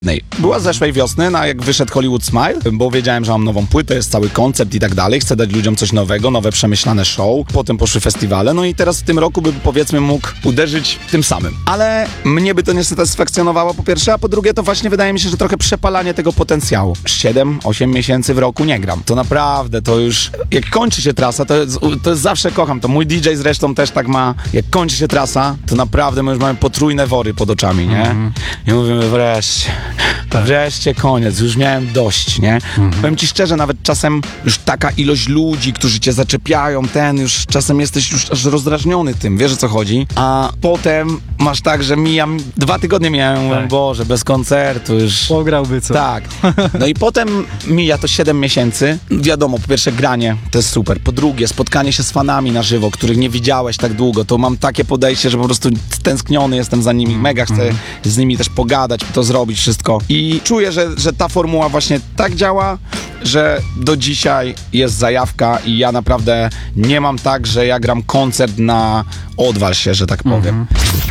Była z zeszłej wiosny, jak wyszedł Hollywood Smile, bo wiedziałem, że mam nową płytę, jest cały koncept i tak dalej, chcę dać ludziom coś nowego, nowe przemyślane show, potem poszły festiwale, no i teraz w tym roku by powiedzmy mógł uderzyć tym samym. Ale mnie by to nie satysfakcjonowało po pierwsze, a po drugie to właśnie wydaje mi się, że trochę przepalanie tego potencjału. 7-8 miesięcy w roku nie gram. To naprawdę, to już, jak kończy się trasa, to jest zawsze kocham, to mój DJ zresztą też tak ma, jak kończy się trasa, to naprawdę my już mamy potrójne wory pod oczami, nie? I mówimy wreszcie koniec, już miałem dość, nie? Powiem ci szczerze, nawet czasem już taka ilość ludzi, którzy cię zaczepiają, już czasem jesteś już aż rozdrażniony tym, wiesz o co chodzi? A potem masz tak, że 2 tygodnie miałem, mówię, Boże, bez koncertu już. Pograłby co? Tak. No i potem mija to 7 miesięcy. Wiadomo, po pierwsze granie, to jest super. Po drugie, spotkanie się z fanami na żywo, których nie widziałeś tak długo. To mam takie podejście, że po prostu stęskniony jestem za nimi. Mega chcę z nimi też pogadać, to zrobić wszystko. I czuję, że ta formuła właśnie tak działa, że do dzisiaj jest zajawka i ja naprawdę nie mam tak, że ja gram koncert na odwal się, że tak powiem.